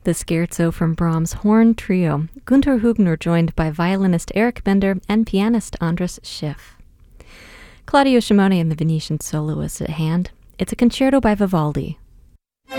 The scherzo from Brahms' Horn Trio, Günter Hübner joined by violinist Eric Bender and pianist Andras Schiff. Claudio Shimone and the Venetian solo is at hand. It's a concerto by Vivaldi,